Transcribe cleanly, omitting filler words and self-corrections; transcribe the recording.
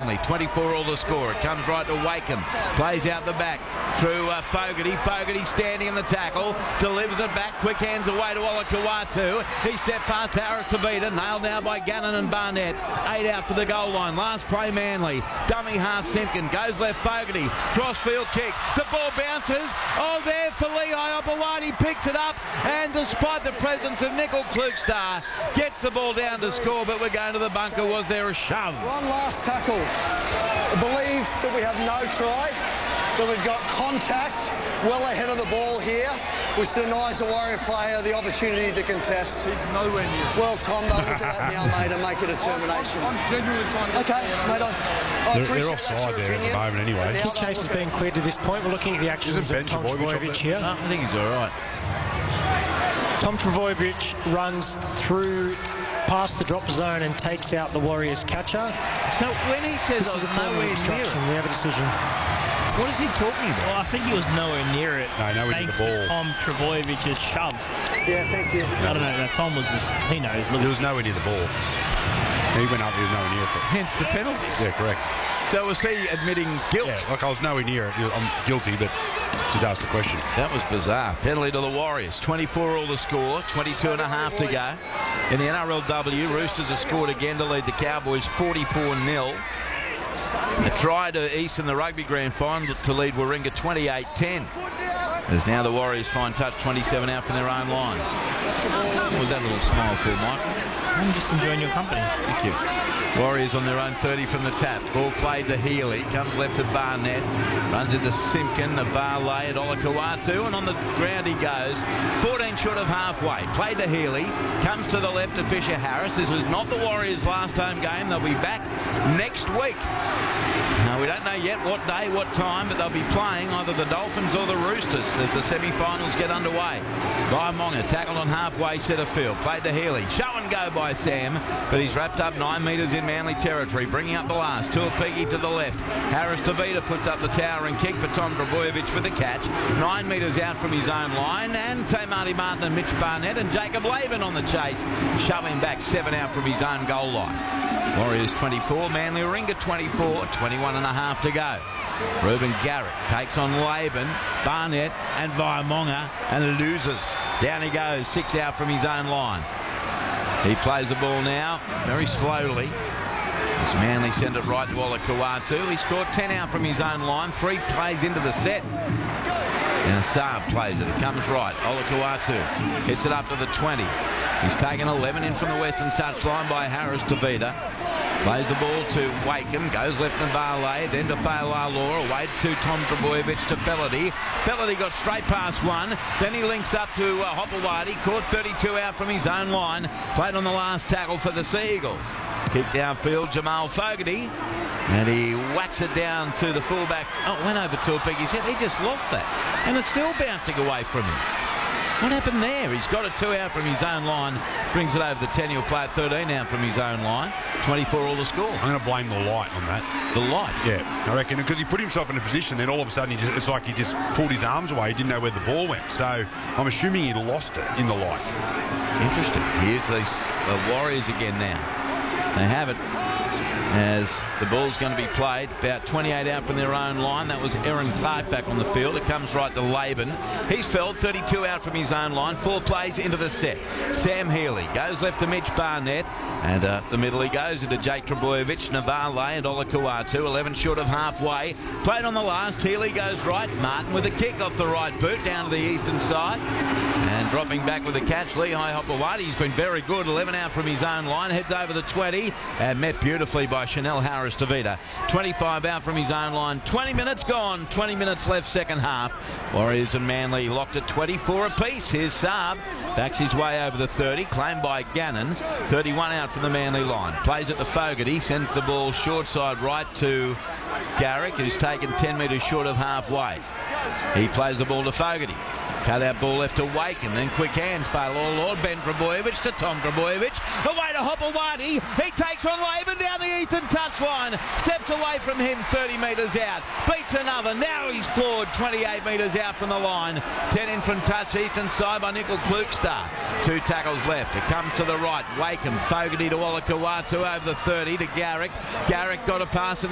Manly. 24 all the score. It comes right to Wakeham. Plays out the back through Fogarty. Fogarty standing in the tackle. Delivers it back. Quick hands away to Olakau'atu. He stepped past Harris Tavita. Nailed now by Gannon and Barnett. 8 out for the goal line. Last play Manly. Dummy half Simpkin. Goes left Fogarty. Crossfield kick. The ball bounces. Oh, there for Lehigh. Opawati picks it up. And despite the presence of Nickel Klukstar, gets the ball down to score, but we're going to the bunker. Was there a shove? One last tackle. I believe that we have no try, but we've got contact well ahead of the ball here, which denies the Warrior player the opportunity to contest. He's nowhere near it. Well, Tom, they'll look at that now, mate, and make a determination. I'm genuinely trying to... Okay, mate, I appreciate they're offside there at the moment anyway. Kick chase has been cleared to this point. We're looking at the actions of Tom Trbojevic here. No, I think he's all right. Tom Trbojevic runs through past the drop zone and takes out the Warriors catcher. So when he says I was nowhere near it, we have a decision. what is he talking about? Well, I think he was nowhere near it. No, nowhere near the ball. Tom Trebojevic's shove. Yeah, thank you. I don't know. Tom was just, he knows. Look, There was nowhere near the ball. He went up, he was nowhere near it. Hence the penalty. Yeah, correct. So was he admitting guilt? Yeah, like I was nowhere near it. I'm guilty, but just asked the question. That was bizarre. Penalty to the Warriors. 24 all the score. 22 and a half to go. In the NRLW, Roosters have scored again to lead the Cowboys 44-0. A try to East in the rugby grand final to lead Warringah 28-10. As now the Warriors find touch 27 out from their own line. What was that little smile for, Mike? I'm just enjoying your company. Thank you. Warriors on their own 30 from the tap. Ball played to Healy. Comes left to Barnett. Runs into Simpkin. The Varley at Olakau'atu. And on the ground he goes. 14 short of halfway. Played to Healy. Comes to the left to Fisher Harris. This was not the Warriors' last home game. They'll be back next week. We don't know yet what day, what time, but they'll be playing either the Dolphins or the Roosters as the semi-finals get underway. Vaimonga tackled on halfway centre field. Played to Healy. Show and go by Sam, but he's wrapped up 9 metres in Manly territory. Bringing up the last. Tuapigi to the left. Harris Tavita puts up the towering kick for Tom Trbojevic with the catch. 9 metres out from his own line. And Marty Martin and Mitch Barnett and Jacob Laban on the chase. Shoving back 7 out from his own goal line. Warriors 24, Manly Warringah 24, 21 and a half to go. Reuben Garrick takes on Laban, Barnett and Vaimonga and loses. Down he goes, 6 out from his own line. He plays the ball now very slowly. As Manly send it right to Olakau'atu. He scored 10 out from his own line, 3 plays into the set. Now Saab plays it, it comes right. Olakau'atu hits it up to the 20. He's taken 11 in from the western touchline by Harris Tavita. Plays the ball to Wakeham, goes left to Varley, then to Fa'alaloa, away to Tom Trbojevic to Felity. Felity got straight past one, then he links up to Hopewadi, caught 32 out from his own line, played on the last tackle for the Seagulls. Kick downfield, Jamal Fogarty, and he whacks it down to the fullback. Oh, it went over to a pig. He said he just lost that, and it's still bouncing away from him. What happened there? He's got it 2 out from his own line, brings it over the 10. He'll play it 13 out from his own line. 24 all the score. I'm going to blame the light on that. The light? Yeah, I reckon, because he put himself in a position, then all of a sudden it's like he just pulled his arms away. He didn't know where the ball went. So I'm assuming he lost it in the light. Interesting. Here's the Warriors again now. They have it as the ball's going to be played about 28 out from their own line. That was Aaron Clark back on the field. It comes right to Laban. He's felled 32 out from his own line. 4 plays into the set. Sam Healy goes left to Mitch Barnett, and up the middle he goes into Jake Trbojevic, Navale and Olakau'atu. 11 short of halfway. Played on the last. Healy goes right. Martin with a kick off the right boot down to the eastern side, and dropping back with a catch, Lehigh Hopewadi. He's been very good. 11 out from his own line. Heads over the 20 and met beautifully by Chanel Harris Tavita. 25 out from his own line. 20 minutes gone. 20 minutes left second half. Warriors and Manly locked at 24 apiece. Here's Saab. Backs his way over the 30. Claimed by Gannon. 31 out from the Manly line. Plays it to Fogarty. Sends the ball short side right to Garrick, who's taken 10 metres short of halfway. He plays the ball to Fogarty. Cut out ball left to Wakeham, then quick hands, Lord Ben Trbojevic to Tom Trbojevic, away to Hopewadi. He takes on Laban down the eastern touchline, steps away from him 30 metres out, beats another. Now he's floored 28 metres out from the line. 10 in from touch, eastern side by Nickel Klukstar. 2 tackles left. It comes to the right. Wakeham, Fogarty to Olakau'atu over the 30 to Garrick. Garrick got a pass in the